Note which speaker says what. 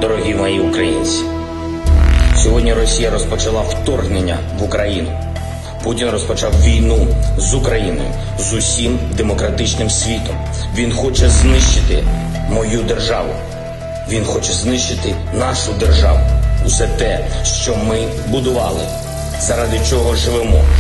Speaker 1: Дорогі мої українці, сьогодні Росія розпочала вторгнення в Україну. Путін розпочав війну з Україною, з усім демократичним світом. Він хоче знищити мою державу. Він хоче знищити нашу державу. Усе те, що ми будували, заради чого живемо.